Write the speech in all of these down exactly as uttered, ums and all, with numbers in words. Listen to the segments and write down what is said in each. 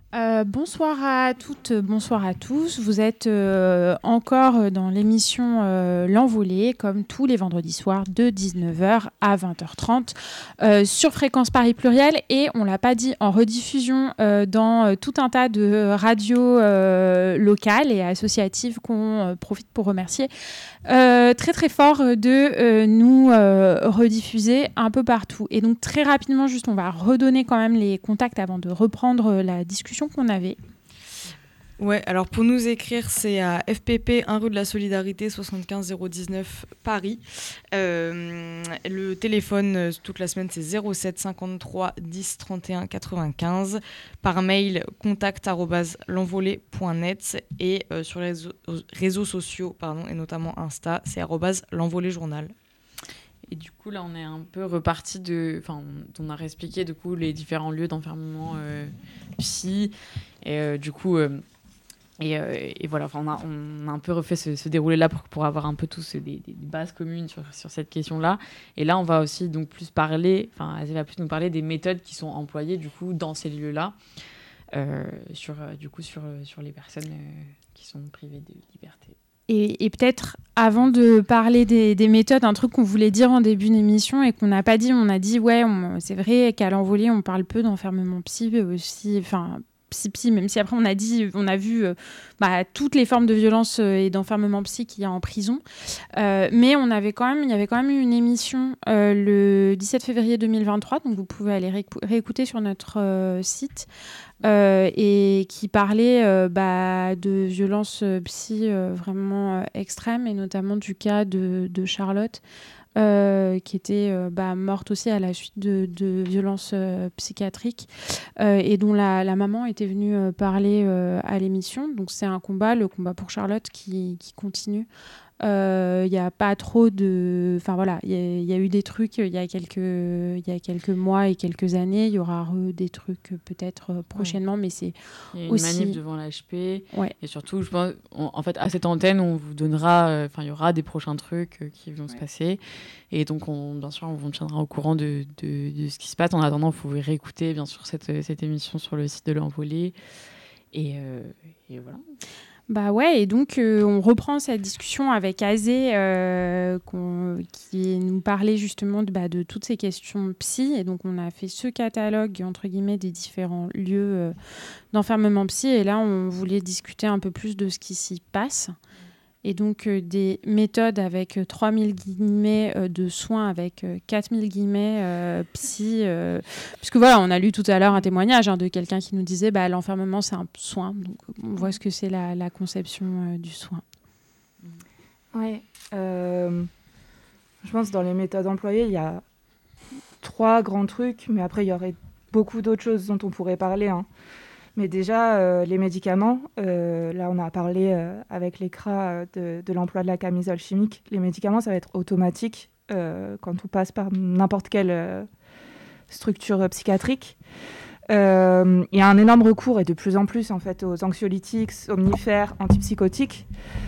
Euh, bonsoir à toutes, bonsoir à tous. Vous êtes euh, encore dans l'émission euh, L'Envolée, comme tous les vendredis soirs de dix-neuf heures à vingt heures trente euh, sur Fréquence Paris Pluriel. Et on ne l'a pas dit, en rediffusion euh, dans euh, tout un tas de radios euh, locales et associatives qu'on euh, profite pour remercier euh, très très fort de euh, nous euh, rediffuser un peu partout. Et donc très rapidement, juste on va redonner quand même les contacts avant de reprendre la discussion qu'on avait. Ouais, alors pour nous écrire, c'est à F P P un rue de la Solidarité, soixante-quinze zéro dix-neuf Paris. Euh, le téléphone toute la semaine, c'est zéro sept cinquante-trois dix trente et un quatre-vingt-quinze. Par mail, contact arobase l'envolée point net et euh, sur les réseaux, réseaux sociaux, pardon, et notamment Insta, c'est arobase l'envolée journal. Et du coup, là, on est un peu reparti de... Enfin, on, on a réexpliqué, du coup, les différents lieux d'enfermement euh, psy. Et euh, du coup... Euh, Et, euh, et voilà, on a, on a un peu refait ce, ce déroulé-là pour, pour avoir un peu tous des, des bases communes sur, sur cette question-là. Et là, on va aussi donc plus parler, enfin, elle va plus nous parler des méthodes qui sont employées du coup dans ces lieux-là, euh, sur du coup sur sur les personnes euh, qui sont privées de liberté. Et, et peut-être avant de parler des, des méthodes, un truc qu'on voulait dire en début d'émission et qu'on n'a pas dit, on a dit ouais, on, c'est vrai qu'à l'Envolée, on parle peu d'enfermement psy, mais aussi, enfin. Psy, même si après on a dit, on a vu euh, bah, toutes les formes de violence euh, et d'enfermement psy qu'il y a en prison, euh, mais on avait quand même, il y avait quand même eu une émission euh, le dix-sept février deux mille vingt-trois, donc vous pouvez aller ré- réécouter sur notre euh, site, euh, et qui parlait euh, bah, de violences psy euh, vraiment euh, extrêmes, et notamment du cas de, de Charlotte. Euh, qui était euh, bah, morte aussi à la suite de, de violences euh, psychiatriques euh, et dont la, la maman était venue euh, parler euh, à l'émission. Donc c'est un combat, le combat pour Charlotte qui, qui continue. Il euh, n'y a pas trop de... Enfin voilà, il y, y a eu des trucs il y a quelques, il y a quelques mois et quelques années. Il y aura re des trucs peut-être euh, prochainement, ouais. Mais c'est il y a une aussi... manif devant l'H P. Ouais. Et surtout, je pense, on, en fait, à cette antenne, on vous donnera... Enfin, euh, il y aura des prochains trucs euh, qui vont ouais. se passer. Et donc, on, bien sûr, on vous tiendra au courant de, de, de ce qui se passe. En attendant, vous pouvez réécouter, bien sûr, cette, cette émission sur le site de l'Envolée. Et, euh, et voilà. Bah ouais, et donc euh, on reprend cette discussion avec Azé euh, qui nous parlait justement de, bah, de toutes ces questions psy. Et donc on a fait ce catalogue, entre guillemets, des différents lieux euh, d'enfermement psy. Et là, on voulait discuter un peu plus de ce qui s'y passe. Et donc euh, des méthodes avec euh, trois mille guillemets euh, de soins, avec euh, quatre mille guillemets euh, psy. Euh, puisque voilà, on a lu tout à l'heure un témoignage hein, de quelqu'un qui nous disait bah, l'enfermement c'est un soin. Donc on voit ce que c'est la, la conception euh, du soin. Oui, euh, je pense que dans les méthodes employées, il y a trois grands trucs, mais après il y aurait beaucoup d'autres choses dont on pourrait parler. Hein. Mais déjà, euh, les médicaments, euh, là on a parlé euh, avec l'E C R A de, de l'emploi de la camisole chimique. Les médicaments, ça va être automatique euh, quand on passe par n'importe quelle euh, structure psychiatrique. Euh, il y a un énorme recours, et de plus en plus, en fait, aux anxiolytiques, somnifères, antipsychotiques.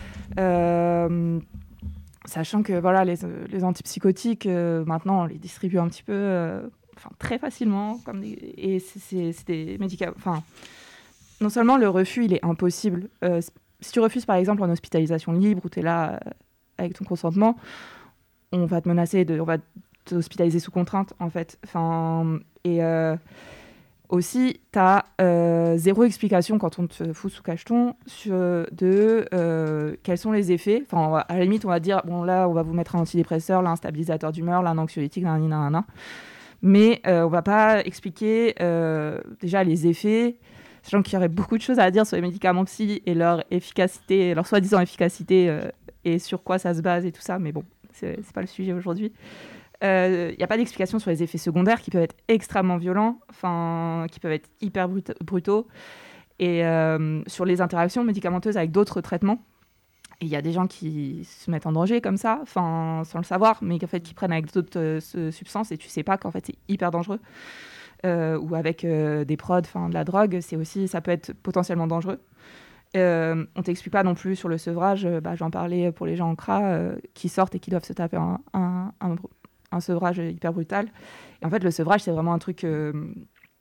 Euh, sachant que voilà, les, les antipsychotiques, euh, maintenant, on les distribue un petit peu... Euh, Enfin, très facilement, comme des... et c'est, c'est, c'est des médicaments. Enfin, non seulement le refus, il est impossible. Euh, si tu refuses, par exemple, en hospitalisation libre, où tu es là euh, avec ton consentement, on va te menacer, de, on va t'hospitaliser sous contrainte, en fait. Enfin, et euh, aussi, tu as euh, zéro explication quand on te fout sous cacheton sur, de euh, quels sont les effets. Enfin, à la limite, on va dire, bon, là, on va vous mettre un antidépresseur, là, un stabilisateur d'humeur, là, un anxiolytique, là, nan, nan, nan. Mais euh, on ne va pas expliquer euh, déjà les effets, sachant qu'il y aurait beaucoup de choses à dire sur les médicaments psy et leur efficacité, leur soi-disant efficacité euh, et sur quoi ça se base et tout ça. Mais bon, ce n'est pas le sujet aujourd'hui. Il euh, n'y a pas d'explication sur les effets secondaires qui peuvent être extrêmement violents, qui peuvent être hyper brut- brutaux, et euh, sur les interactions médicamenteuses avec d'autres traitements. Et il y a des gens qui se mettent en danger comme ça, sans le savoir, mais en fait, qui prennent avec d'autres euh, substances et tu ne sais pas qu'en fait, c'est hyper dangereux. Euh, ou avec euh, des prods, de la drogue, c'est aussi, ça peut être potentiellement dangereux. Euh, on ne t'explique pas non plus sur le sevrage, euh, bah, j'en parlais pour les gens en C R A euh, qui sortent et qui doivent se taper un, un, un, un sevrage hyper brutal. Et en fait, le sevrage, c'est vraiment un truc... Euh,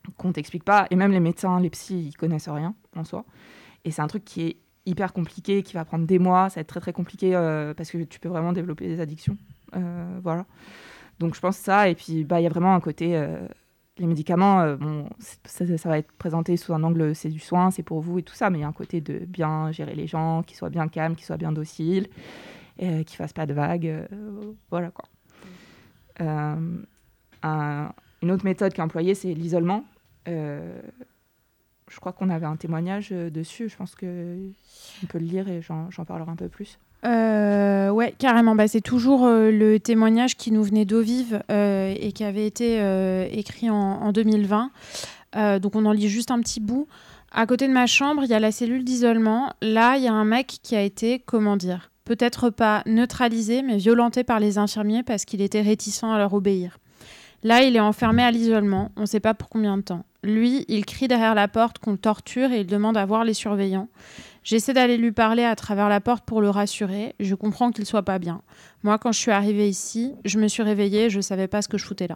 qu'on t'explique pas. Et même les médecins, les psys, ils connaissent rien en soi. Et c'est un truc qui est hyper compliqué, qui va prendre des mois. Ça va être très très compliqué euh, parce que tu peux vraiment développer des addictions. Euh, voilà. Donc je pense ça. Et puis bah il y a vraiment un côté euh, les médicaments. Euh, bon, ça, ça va être présenté sous un angle c'est du soin, c'est pour vous et tout ça. Mais il y a un côté de bien gérer les gens, qu'ils soient bien calmes, qu'ils soient bien dociles, et, euh, qu'ils fassent pas de vagues. Euh, voilà quoi. Euh, un, une autre méthode qui est employée, c'est l'isolement. Euh, je crois qu'on avait un témoignage dessus. Je pense qu'on peut le lire et j'en, j'en parlerai un peu plus. Euh, ouais, carrément. Bah, c'est toujours euh, le témoignage qui nous venait d'Eau Vive euh, et qui avait été euh, écrit en, en deux mille vingt. Euh, donc on en lit juste un petit bout. À côté de ma chambre, il y a la cellule d'isolement. Là, il y a un mec qui a été, comment dire, peut-être pas neutralisé, mais violenté par les infirmiers parce qu'il était réticent à leur obéir. Là, il est enfermé à l'isolement. On ne sait pas pour combien de temps. Lui, il crie derrière la porte qu'on le torture et il demande à voir les surveillants. J'essaie d'aller lui parler à travers la porte pour le rassurer. Je comprends qu'il ne soit pas bien. Moi, quand je suis arrivée ici, je me suis réveillée, je ne savais pas ce que je foutais là.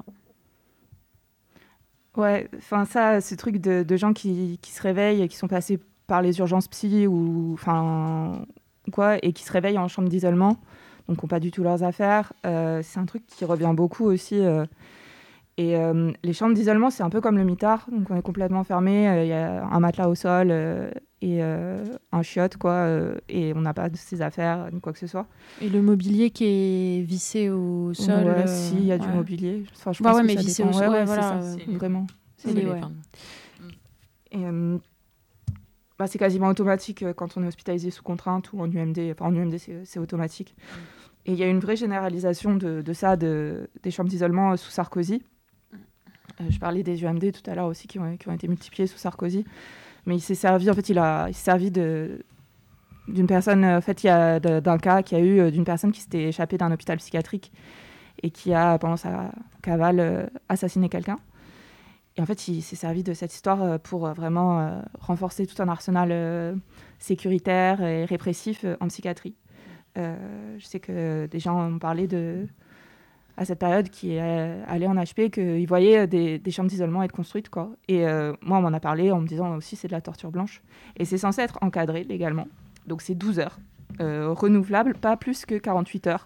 Ouais, enfin ça, ce truc de, de gens qui, qui se réveillent et qui sont passés par les urgences psy ou enfin quoi et qui se réveillent en chambre d'isolement, donc qui n'ont pas du tout leurs affaires, euh, c'est un truc qui revient beaucoup aussi. Euh, et euh, les chambres d'isolement, c'est un peu comme le mitard, donc on est complètement fermé, il euh, y a un matelas au sol euh, et euh, un chiotte quoi, euh, et on n'a pas de ses affaires ni quoi que ce soit. Et le mobilier qui est vissé au sol. Ouais, euh, si, il y a ouais. du mobilier. Enfin, je bah pense ouais, que mais ça vissé dépend. au sol, Ouais, ouais, ouais, voilà. c'est ça, C'est les- vraiment. C'est C'est les- les- ouais. pardon. Et, euh, bah, c'est quasiment automatique euh, quand on est hospitalisé sous contrainte ou en U M D. Enfin, en U M D, c'est, c'est automatique. Et il y a une vraie généralisation de, de ça, de, des chambres d'isolement euh, sous Sarkozy. Euh, je parlais des U M D tout à l'heure aussi qui ont, qui ont été multipliés sous Sarkozy. Mais il s'est servi, en fait, il, a, il s'est servi de, d'une personne, en fait, il y a de, d'un cas qui a eu euh, d'une personne qui s'était échappée d'un hôpital psychiatrique et qui a, pendant sa cavale, euh, assassiné quelqu'un. Et en fait, il s'est servi de cette histoire pour vraiment euh, renforcer tout un arsenal euh, sécuritaire et répressif euh, en psychiatrie. Euh, je sais que des gens ont parlé de, à cette période qui est allé en H P, qu'ils voyaient des, des chambres d'isolement être construites, quoi. Et euh, moi, on m'en a parlé en me disant aussi c'est de la torture blanche. Et c'est censé être encadré légalement. Donc c'est douze heures, euh, renouvelable, pas plus que quarante-huit heures.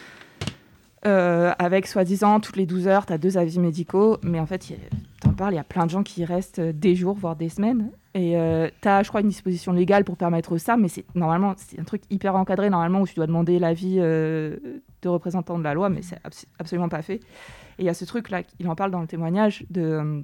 Euh, avec soi-disant toutes les douze heures, tu as deux avis médicaux, mais en fait, t'en parles, il y a plein de gens qui restent des jours, voire des semaines. Et euh, tu as, je crois, une disposition légale pour permettre ça, mais c'est, normalement, c'est un truc hyper encadré, normalement, où tu dois demander l'avis euh, de représentants de la loi, mais c'est abs- absolument pas fait. Et il y a ce truc-là, il en parle dans le témoignage, de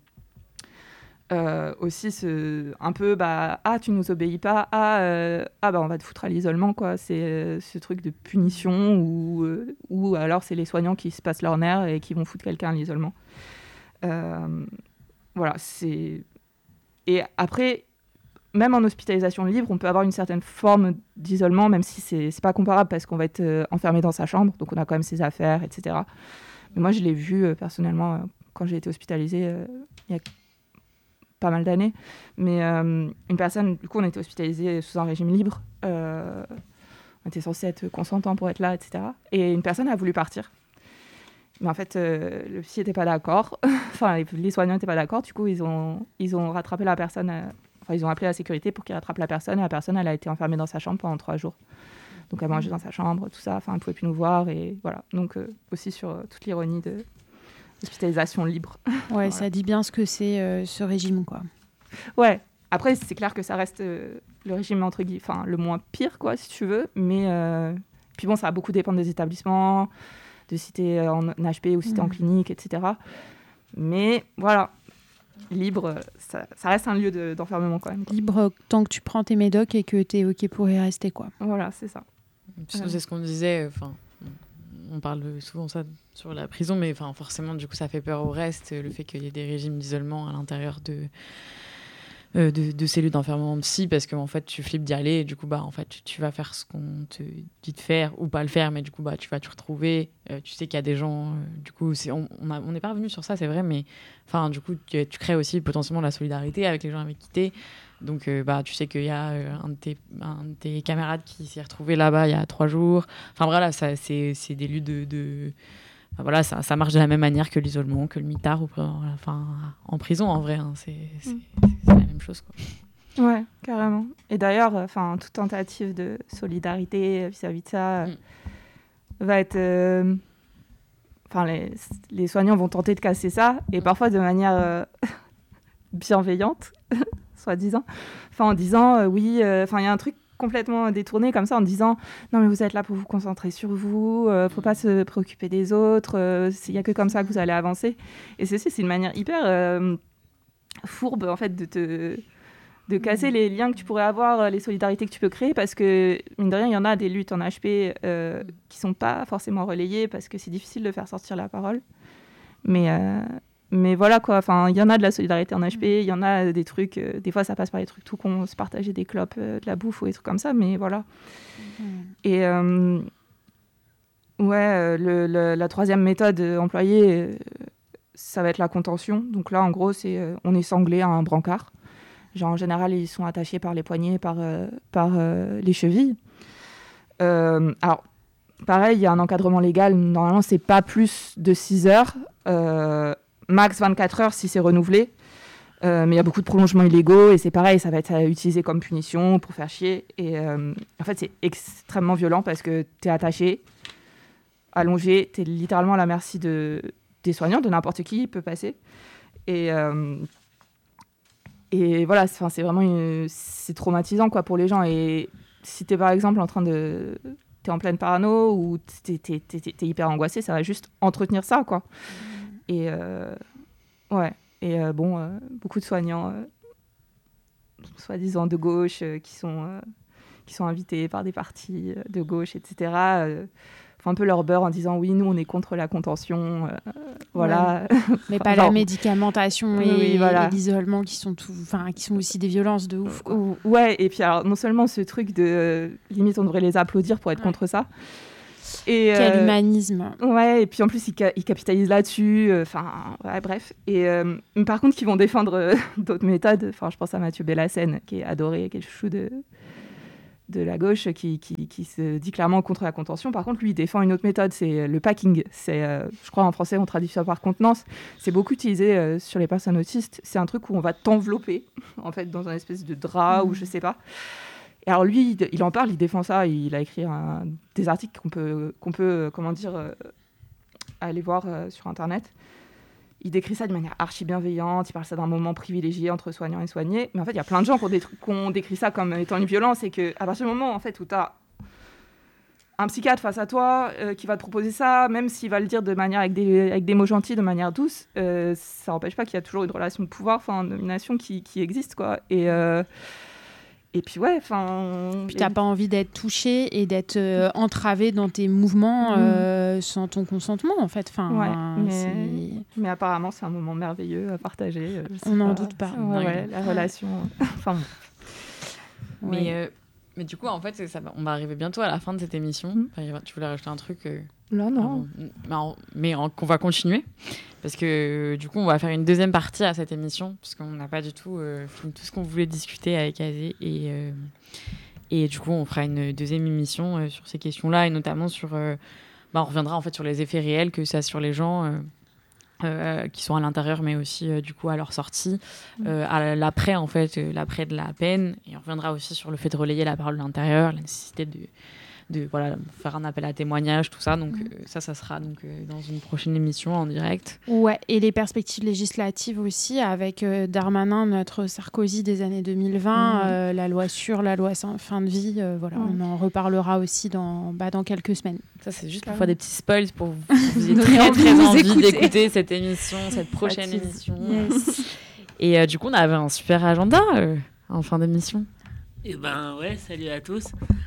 euh, aussi ce, un peu, bah, ah, tu nous obéis pas, ah, euh, ah bah, on va te foutre à l'isolement, quoi. C'est euh, ce truc de punition, ou, euh, ou alors c'est les soignants qui se passent leur nerf et qui vont foutre quelqu'un à l'isolement. Euh, voilà, c'est... Et après, même en hospitalisation libre, on peut avoir une certaine forme d'isolement, même si c'est, c'est pas comparable parce qu'on va être euh, enfermé dans sa chambre, donc on a quand même ses affaires, et cetera. Mais moi, je l'ai vu euh, personnellement euh, quand j'ai été hospitalisée euh, il y a pas mal d'années. Mais euh, une personne, du coup, on était hospitalisé sous un régime libre. Euh, on était censé être consentant pour être là, et cetera. Et une personne a voulu partir. Mais en fait, euh, le psy n'était pas d'accord. Enfin, les, les soignants n'étaient pas d'accord. Du coup, ils ont, ils ont rattrapé la personne. Euh, enfin, ils ont appelé la sécurité pour qu'ils rattrapent la personne. Et la personne, elle a été enfermée dans sa chambre pendant trois jours. Donc, elle mangeait dans sa chambre, tout ça. Enfin, elle ne pouvait plus nous voir. Et voilà. Donc, euh, aussi sur euh, toute l'ironie de l'hospitalisation libre. Ouais, voilà. Ça dit bien ce que c'est euh, ce régime, quoi. Ouais. Après, c'est clair que ça reste euh, le régime, entre guillemets, enfin, le moins pire, quoi, si tu veux. Mais, euh... puis bon, ça va beaucoup dépendre des établissements, de si t'es en H P ou si t'es mmh. en clinique, et cetera. Mais voilà, libre, ça, ça reste un lieu de, d'enfermement quand même, quoi. Libre tant que tu prends tes médocs et que t'es OK pour y rester, quoi. Voilà, c'est ça. C'est ouais. ce qu'on disait, enfin, on parle souvent ça sur la prison, mais enfin, forcément, du coup, ça fait peur au reste, le fait qu'il y ait des régimes d'isolement à l'intérieur de... Euh, de, de cellules d'enfermement psy, parce qu'en fait tu flippes d'y aller et du coup bah en fait tu, tu vas faire ce qu'on te dit de faire ou pas le faire, mais du coup bah tu vas te retrouver, euh, tu sais qu'il y a des gens, euh, du coup c'est, on on, a, on n'est pas revenu sur ça, c'est vrai, mais enfin du coup tu, tu crées aussi potentiellement la solidarité avec les gens avec qui t'es, donc euh, bah tu sais qu'il y a euh, un de tes un de tes camarades qui s'est retrouvé là-bas il y a trois jours, enfin voilà, ça c'est c'est des lieux de, de Enfin, voilà, ça, ça marche de la même manière que l'isolement, que le mitard, ou, enfin, en prison en vrai, hein, c'est, c'est, Mm. c'est la même chose, quoi. Ouais, carrément. Et d'ailleurs, enfin, toute tentative de solidarité vis-à-vis de ça euh, Mm. va être... euh, Enfin, les, les soignants vont tenter de casser ça, et parfois de manière euh, bienveillante, soi-disant. Enfin, en disant, euh, oui, enfin, il y a un truc complètement détourné comme ça, en disant, non, mais vous êtes là pour vous concentrer sur vous, euh, faut pas se préoccuper des autres, il y a que comme ça que vous allez avancer. Et c'est, c'est une manière hyper euh, fourbe, en fait, de te... de casser les liens que tu pourrais avoir, les solidarités que tu peux créer, parce que, mine de rien, il y en a des luttes en H P euh, qui sont pas forcément relayées, parce que c'est difficile de faire sortir la parole. Mais, euh, mais voilà, quoi. Enfin, il y en a de la solidarité en H P, il y en a des trucs... Euh, des fois, ça passe par des trucs tout cons, se partager des clopes, euh, de la bouffe ou des trucs comme ça, mais voilà. Mmh. Et... Euh, ouais, euh, le, le, la troisième méthode employée, euh, ça va être la contention. Donc là, en gros, c'est euh, on est sanglé à un brancard. Genre, en général, ils sont attachés par les poignets, par, euh, par euh, les chevilles. Euh, alors, pareil, il y a un encadrement légal. Normalement, c'est pas plus de six heures. Euh, max vingt-quatre heures si c'est renouvelé. Euh, mais il y a beaucoup de prolongements illégaux. Et c'est pareil, ça va être utilisé comme punition pour faire chier. Et euh, en fait, c'est extrêmement violent parce que t'es attaché, allongé. T'es littéralement à la merci de, des soignants, de n'importe qui peut passer. Et... Euh, Et voilà, c'est, c'est vraiment une, c'est traumatisant quoi, pour les gens. Et si tu es par exemple en train de... T'es en pleine parano ou t'es, t'es, t'es, t'es hyper angoissé, ça va juste entretenir ça, quoi. Mmh. Et euh, ouais. Et euh, bon, euh, beaucoup de soignants, euh, soi-disant de gauche, euh, qui, sont, euh, qui sont invités par des partis de gauche, et cetera, euh, font un peu leur beurre en disant oui, nous on est contre la contention, euh, voilà. Ouais. Mais pas Genre, la médicamentation et, oui, voilà. et l'isolement qui sont, tout, qui sont aussi des violences de ouf, quoi. Ouais, et puis alors non seulement ce truc de euh, limite on devrait les applaudir pour être ouais. contre ça. Et, Quel euh, humanisme. Ouais, et puis en plus ils, ca- ils capitalisent là-dessus, enfin euh, ouais, bref. Et euh, par contre qui vont défendre euh, d'autres méthodes, enfin je pense à Mathieu Bellassène qui est adoré, qui est le chouchou de de la gauche qui, qui, qui se dit clairement contre la contention. Par contre, lui, il défend une autre méthode, c'est le packing. C'est, euh, je crois en français, on traduit ça par contenance. C'est beaucoup utilisé euh, sur les personnes autistes. C'est un truc où on va t'envelopper, en fait, dans un espèce de drap mmh. ou je sais pas. Et alors lui, il, il en parle, il défend ça. Il a écrit un, des articles qu'on peut, qu'on peut comment dire, euh, aller voir euh, sur Internet. Il décrit ça de manière archi bienveillante, il parle ça d'un moment privilégié entre soignants et soignés. Mais en fait, il y a plein de gens qui ont, dé- qui ont décrit ça comme étant une violence et qu'à partir du moment en fait, où tu as un psychiatre face à toi euh, qui va te proposer ça, même s'il va le dire de manière avec des, avec des mots gentils, de manière douce, euh, ça n'empêche pas qu'il y a toujours une relation de pouvoir, enfin, de domination qui, qui existe, quoi. Et... Euh, Et puis ouais, enfin... Puis t'as les... pas envie d'être touché et d'être euh, entravé dans tes mouvements euh, mmh. sans ton consentement, en fait. Enfin, ouais, mais... C'est... mais apparemment, c'est un moment merveilleux à partager. Euh, On n'en doute pas. Ouais, ouais, la relation... enfin bon. Mais, ouais. euh, mais du coup, en fait, ça va... on va arriver bientôt à la fin de cette émission. Mmh. Enfin, tu voulais rajouter un truc euh... Non, non. Alors, mais on va continuer. Parce que du coup, on va faire une deuxième partie à cette émission, puisqu'on n'a pas du tout euh, fini tout ce qu'on voulait discuter avec Azé. Et, euh, et du coup, on fera une deuxième émission euh, sur ces questions-là, et notamment sur... Euh, bah, on reviendra en fait sur les effets réels que ça a sur les gens euh, euh, qui sont à l'intérieur, mais aussi euh, du coup à leur sortie, euh, à l'après, en fait, euh, l'après de la peine. Et on reviendra aussi sur le fait de relayer la parole de l'intérieur, la nécessité de... de voilà, faire un appel à témoignage, tout ça. Donc, mmh. euh, ça, ça sera donc, euh, dans une prochaine émission en direct. Ouais, et les perspectives législatives aussi, avec euh, Darmanin, notre Sarkozy des années deux mille vingt, mmh. euh, la loi sur la loi sans fin de vie. Euh, voilà, mmh. on en reparlera aussi dans, bah, dans quelques semaines. Ça, c'est juste pour faire des petits spoils, pour vous, vous ayez très, très envie écouter. d'écouter cette émission, cette prochaine Pratique. émission. Yes. Et euh, du coup, on avait un super agenda euh, en fin d'émission. Eh ben ouais, salut à tous.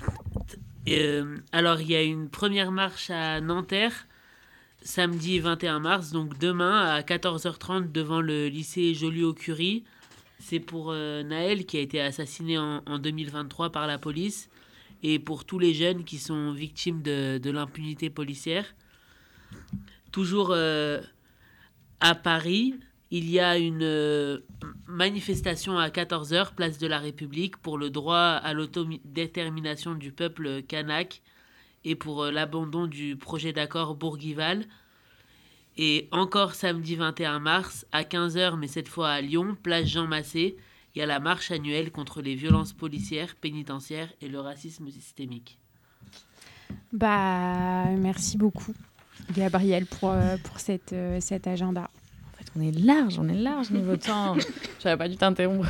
Euh, alors, il y a une première marche à Nanterre, samedi vingt et un mars, donc demain à quatorze heures trente devant le lycée Joliot-Curie. C'est pour euh, Naël qui a été assassiné en, en deux mille vingt-trois par la police et pour tous les jeunes qui sont victimes de, de l'impunité policière. Toujours euh, à Paris, il y a une euh, manifestation à quatorze heures, place de la République, pour le droit à l'autodétermination du peuple kanak et pour euh, l'abandon du projet d'accord Bourguival. Et encore samedi vingt et un mars, à quinze heures, mais cette fois à Lyon, place Jean Massé, il y a la marche annuelle contre les violences policières, pénitentiaires et le racisme systémique. Bah, merci beaucoup, Gabriel, pour, euh, pour cette, euh, cet agenda. En fait, on est large, on est large niveau temps. J'aurais pas dû t'interrompre.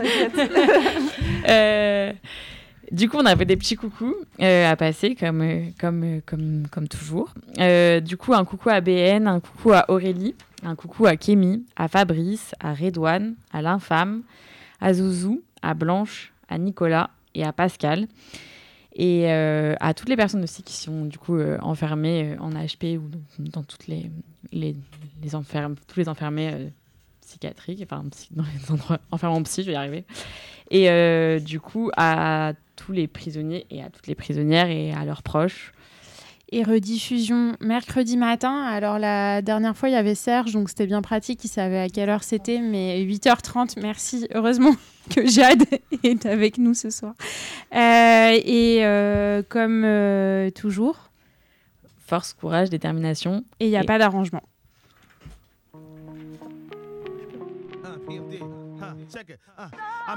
euh, du coup, on avait des petits coucous euh, à passer, comme, euh, comme, euh, comme, comme toujours. Euh, du coup, un coucou à B N, un coucou à Aurélie, un coucou à Kémy, à Fabrice, à Redouane, à l'Infâme, à Zouzou, à Blanche, à Nicolas et à Pascal. Et euh, à toutes les personnes aussi qui sont du coup euh, enfermées euh, en H P ou dans, dans toutes les, les, les enfermes, tous les enfermés euh, psychiatriques, enfin psy, dans les endroits enfermés en psy, je vais y arriver. Et euh, du coup à tous les prisonniers et à toutes les prisonnières et à leurs proches. Et rediffusion mercredi matin. Alors la dernière fois, il y avait Serge, donc c'était bien pratique, il savait à quelle heure c'était, mais huit heures trente, merci. Heureusement que Jade est avec nous ce soir. Euh, et euh, comme euh, toujours... Force, courage, détermination. Et il n'y a et... pas d'arrangement.